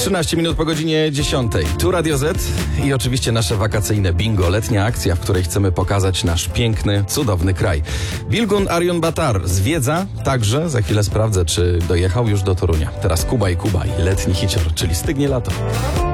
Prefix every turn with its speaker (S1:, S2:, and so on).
S1: 13 minut po godzinie 10. Tu Radio Z i oczywiście nasze wakacyjne bingo. Letnia akcja, w której chcemy pokazać nasz piękny, cudowny kraj. Bilgun Arion Batar zwiedza także, za chwilę sprawdzę, czy dojechał już do Torunia. Teraz Kuba i Kuba i letni hicior, czyli Stygnie lato.